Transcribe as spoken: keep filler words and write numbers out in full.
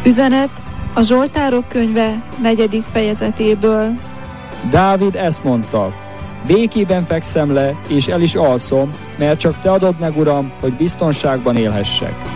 Üzenet a Zsoltárok könyve negyedik fejezetéből. Dávid ezt mondta: békében fekszem le, és el is alszom, mert csak te adod meg, Uram, hogy biztonságban élhessek.